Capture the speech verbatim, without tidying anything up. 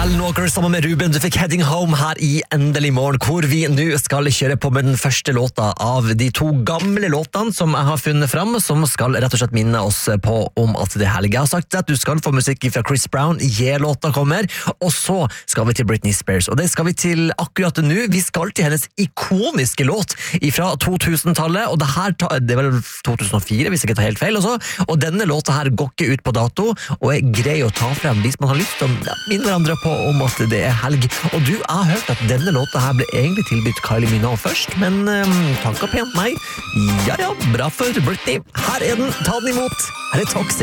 Alan Walker sammen med Ruben, du fikk Heading Home her i Endelig Morgen, hvor vi nå skal kjøre på med den første låta av de to gamle låtene som jeg har funnet fram, som skal rett og slett minne oss på om at det er helg. Jeg har sagt at du skal få musikk fra Chris Brown, Yeah-låta kommer, og så skal vi til Britney Spears, og det skal vi til akkurat nå. Vi skal til hennes ikoniske låt fra to tusen-tallet, og det her, det er vel to tusen og fire, hvis jeg ikke tar helt feil, og, så, og denne låta her går ikke ut på dato, og er grei å ta frem hvis man har lyst til å minne hverandre på om at det er helg. Og du har hørt at denne låta her ble egentlig tilbudt Kylie Minogue først, men um, takk og pent meg. Ja, ja, bra for Britney. Her er den, ta den imot. Her er Toxic.